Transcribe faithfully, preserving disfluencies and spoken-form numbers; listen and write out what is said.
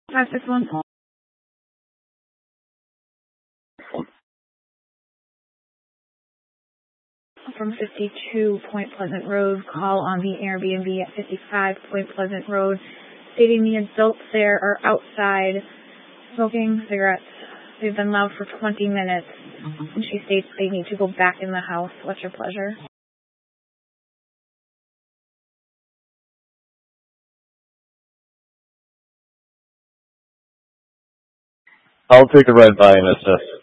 five six one. From fifty-two Point Pleasant Road, call on the Airbnb at fifty-five Point Pleasant Road, stating the adults there are outside smoking cigarettes. They've been loud for twenty minutes, and she states they need to go back in the house. What's your pleasure? I'll take a ride by and assess.